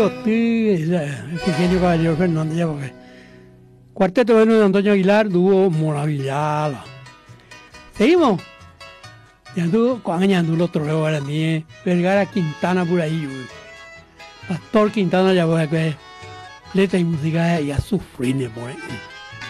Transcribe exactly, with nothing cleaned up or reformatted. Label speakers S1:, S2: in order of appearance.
S1: Sí, Efigenia Caballero Fernández, ya porque. Cuarteto de Antonio Aguilar, dúo Moravillada. Seguimos. Ya anduvo, con años anduvo otro luego era mí, Vergara Quintana por ahí, güey. Pastor Quintana ya voy a que letra y música y a sufrir por ahí.